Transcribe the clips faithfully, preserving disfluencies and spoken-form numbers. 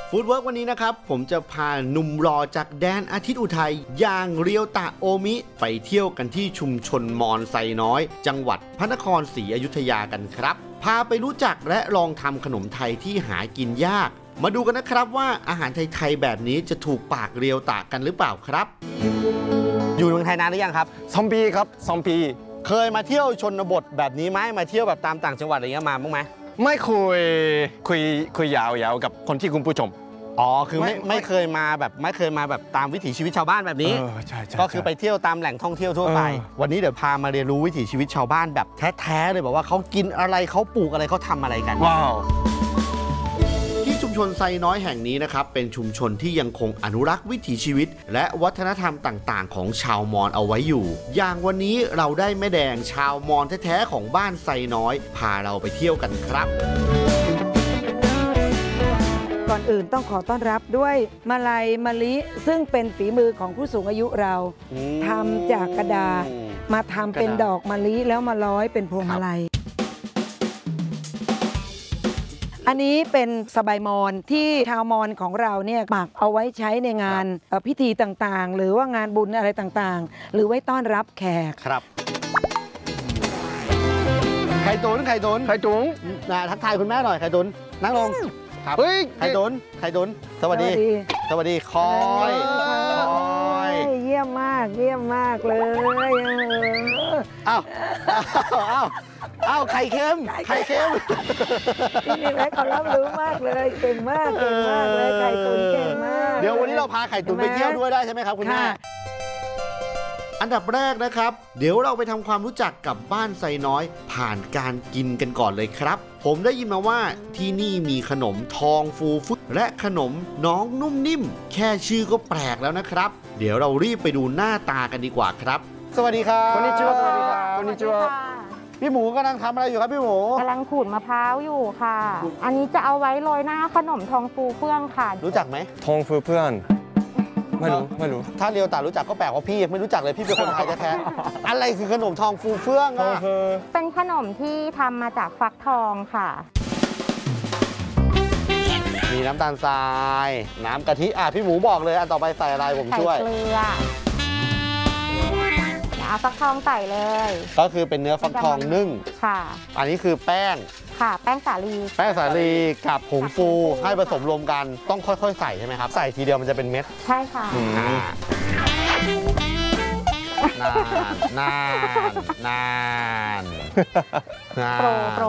ฟู้ดเวิร์กวันนี้นะครับผมจะพาหนุ่มรอจากแดนอาทิตย์อุทัยอย่างเรียวตะโอมิไปเที่ยวกันที่ชุมชนมอญไซน้อยจังหวัดพระนครศรีอยุธยากันครับพาไปรู้จักและลองทำขนมไทยที่หากินยากมาดูกันนะครับว่าอาหารไทยๆแบบนี้จะถูกปากเรียวตะกันหรือเปล่าครับอยู่เมืองไทยนานหรือยังครับสองปีครับสองปีเคยมาเที่ยวชนบทแบบนี้ไหมมาเที่ยวแบบตามต่างจังหวัดอะไรเงี้ยมาบ้างไหมไม่คุยคุยคุยยาวๆกับคนที่คุณผู้ชมอ๋อคือไม่ไม่เคยมาแบบไม่เคยมาแบบตามวิถีชีวิตชาวบ้านแบบนี้ก็คือไปเที่ยวตามแหล่งท่องเที่ยวทั่วไปวันนี้เดี๋ยวพามาเรียนรู้วิถีชีวิตชาวบ้านแบบแท้ๆเลยบอกว่าเขากินอะไรเขาปลูกอะไรเขาทำอะไรกันว้าวที่ชุมชนไซน้อยแห่งนี้นะครับเป็นชุมชนที่ยังคงอนุรักษ์วิถีชีวิตและวัฒนธรรมต่างๆของชาวมอญเอาไว้อยู่อย่างวันนี้เราได้แม่แดงชาวมอญแท้ๆของบ้านไซน้อยพาเราไปเที่ยวกันครับก่อนอื่นต้องขอต้อนรับด้วยมะไลมะลิซึ่งเป็นฝีมือของผู้สูงอายุเราทำจากกระดาษมาทำเป็นดอกมะลิแล้วมาร้อยเป็นพวงมาลัยอันนี้เป็นสบายมอญที่ชาวมอญของเราเนี่ยหมักเอาไว้ใช้ในงานพิธีต่างๆหรือว่างานบุญอะไรต่างๆหรือไว้ต้อนรับแขกครับไข่ตุ๋นไข่ตุ๋นไข่ตุ๋นนะทักทายคุณแม่หน่อยไข่ตุ๋นนั่งลงครับไข่ตุ๋นไข่ตุ๋นสวัสดีสวัสดีคอยคอยเยี่ยมมากเยี่ยมมากเลยอ้าวอ้าวอ้าวไข่เค็มไข่เค็มนี่แม่เขารับรู้มากเลยเก่งมากเก่งมากเลยไข่ตุ๋นเก่งมากเดี๋ยววันนี้เราพาไข่ตุ๋นไปเที่ยวด้วยได้ใช่ไหมครับคุณแม่อันดับแรกนะครับเดี๋ยวเราไปทำความรู้จักกับบ้านไซน้อยผ่านการกินกันก่อนเลยครับผมได้ยินมาว่าที่นี่มีขนมทองฟูฟุตและขนมน้องนุ่มนิ่มแค่ชื่อก็แปลกแล้วนะครับเดี๋ยวเรารีบไปดูหน้าตากันดีกว่าครับสวัสดีครับこんにちはこんにちはพี่หมูกำลังทำอะไรอยู่ครับพี่หมูกำลังขูดมะพร้าวอยู่ค่ะอันนี้จะเอาไว้โรยหน้าขนมทองฟูเฟื่องค่ะรู้จักไหมทองฟูเฟื่องไม่รู้ไม่รู้ถ้าเรียวตารู้จักก็แปลกว่าพี่ไม่รู้จักเลยพี่เป็นคนไทยแท้ๆอะไรคือขนมทองฟูเฟื่องอ่ะเป็นขนมที่ทำมาจากฟักทองค่ะมีน้ำตาลทรายน้ำกะทิอ่ะพี่หมูบอกเลยอันต่อไปใส่อะไรผมช่วยใส่เกลือเอาฟักทองใส่เลยก็คือเป็นเนื้อฟักทองนึ่งค่ะอันนี้คือแป้งค่ะแป้งสาลีแป้งสาลีกับผงฟูให้ผสมรวมกันต้องค่อยๆใส่ใช่ไหมครับใส่ทีเดียวมันจะเป็นเม็ดใช่ค่ะนานนานนานโปรโปร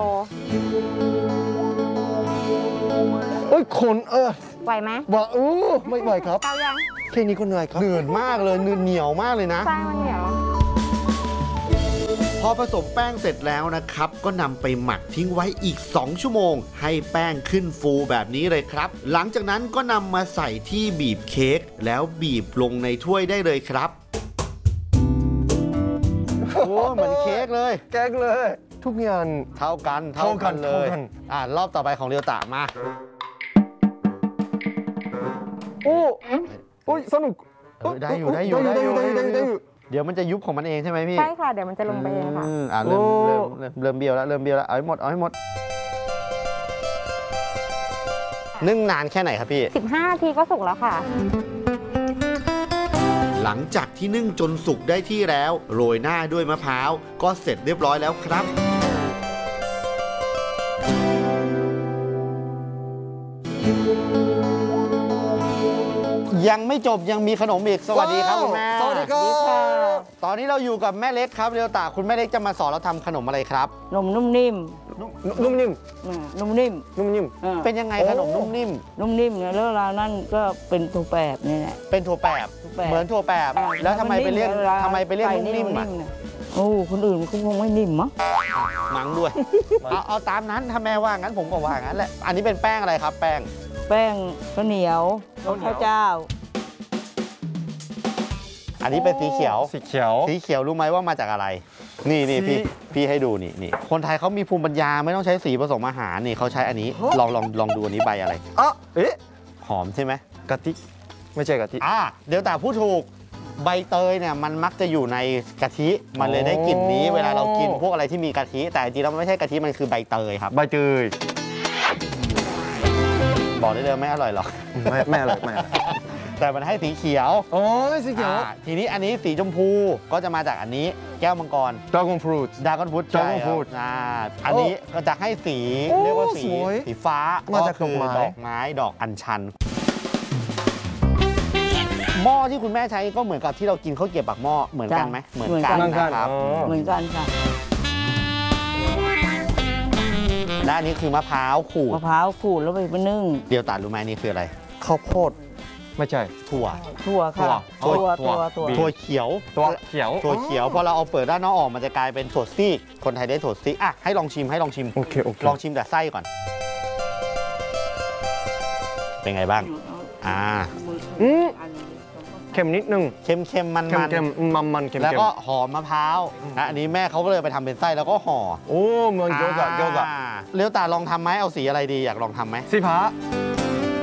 โอ้ยคนเออไหวไหมว่าเออไม่ไหวครับเตายังแค่นี้ก็เหนื่อยครับเหนื่อยมากเลยเหนียวมากเลยนะใช่มันเหนียวพอผสมแป้งเสร็จแล้วนะครับก็นำไปหมักทิ้งไว้อีกสองชั่วโมงให้แป้งขึ้นฟูแบบนี้เลยครับหลังจากนั้นก็นำมาใส่ที่บีบเค้กแล้วบีบลงในถ้วยได้เลยครับโอ้เหมือนเค้กเลยเค้กเลยทุกอย่างเท่ากันเท่ากันเลยอ่ารอบต่อไปของเรียวตะมาโอ้โอ้ยสนุกได้อยู่ได้อยู่ได้อยู่ได้อยู่เดี๋ยวมันจะยุบของมันเองใช่ไหมพี่ใช่ค่ะเดี๋ยวมันจะลงไปเองค่ะอ่าเริ่มเริ่มเริ่มเบี้ยวแล้วเริ่มเบี้ยวแล้วเอาให้หมดเอาให้หมดนึ่งนานแค่ไหนครับพี่สิบห้านาทีก็สุกแล้วค่ะหลังจากที่นึ่งจนสุกได้ที่แล้วโรยหน้าด้วยมะพร้าวก็เสร็จเรียบร้อยแล้วครับยังไม่จบยังมีขนมอีกสวัสดีครับคุณแม่สวัสดีครับตอนนี้เราอยู่กับแม่เล็กครับเรียวตะคุณแม่เล็กจะมาสอนเราทำขนมอะไรครับนมนุ่มนิ่มนุ่มนิ่มนุ่มนิ่มนุ่มนิ่มเป็นยังไงขนมนุ่มนิ่มนุ่มนิ่มเนี่ยแล้วเรานั่นก็เป็นถั่วแปบนี่แหละเป็นถั่วแปบเหมือนถั่วแปบแล้วทำไมไปเรียกทำไมไปเรียกนุ่มนิ่มอ่ะโอ้คนอื่นเขาคงไม่นิ่มมั้งมั้งด้วยเอาเอาตามนั้นถ้าแม่ว่างั้นผมก็ว่างั้นแหละอันนี้เป็นแป้งอะไรครับแป้งแป้งข้าวเหนียวข้าวเจ้าอันนี้เป็นสีเขียวสีเขียวสีเขียวรู้ไหมว่ามาจากอะไรนี่นี่พี่พี่ให้ดูนี่นี่คนไทยเขามีภูมิปัญญาไม่ต้องใช้สีผสมอาหารนี่เขาใช้อันนี้ลองลองลองดูอันนี้ใบอะไรอ๋อเอ๊ะหอมใช่ไหมกะทิไม่ใช่กะทิอ่าเดี๋ยวแต่พูดถูกใบเตยเนี่ยมันมักจะอยู่ในกะทิมันเลยได้กลิ่นนี้เวลาเรากินพวกอะไรที่มีกะทิแต่จริงๆแล้วมันไม่ใช่กะทิมันคือใบเตยครับใบเตยบบอกได้เลยไม่อร่อยหรอกไม่ไม่อร่อยไม่อร่อยแต่มันให้สีเขียวโอ้ยสีเขียวอ่าทีนี้อันนี้สีชมพูก็จะมาจากอันนี้แก้วมังกร Dragon Fruit ดากอนฟุต Dragon Fruit อ่าอันนี้ก็จะให้สีโอ้เรียกว่าสีสวยสีฟ้ามาจากคือดอกไม้ดอกไม้ดอกอัญชันหม้อที่คุณแม่ใช้ก็เหมือนกับที่เรากินข้าวเกรี๊ยวปากหม้อเหมือนกันไหมเหมือนกันนะครับอ๋อเหมือนกันค่ะและอันนี้คือมะพร้าวขูดมะพร้าวขูดแล้วไปนึ่งเดียวตารู้ไหมนี่คืออะไรข้าวโพดไม่ใช่ถั่วถั่วค่ะถั่วถั่วถั่ถั่ววถั่วถั่วเขียวตัวเขียวถั่วเขียวพอเราเอาเปลือกด้านนอกออกมันจะกลายเป็นถั่วซีกคนไทยได้ถั่วซีกอ่ะให้ลองชิมให้ลองชิมโอเคโอเคลองชิมแต่ไส้ก่อน เป็นไงบ้าง อ่าอืมเค็มนิดนึงเค็มเค็มมันเค็มมันเค็มมันมันเค็มแล้วเค็มก็หอมมะพร้าวนะอันนี้แม่เขาก็เลยไปทำเป็นไส้แล้วก็ห่อโอ้เหมือนเกี๊ยวกับเกี๊ยวกับอ่าเลี้ยวตาลองทำไหมเอาสีอะไรดีอยากลองทำไหมสีฟ้า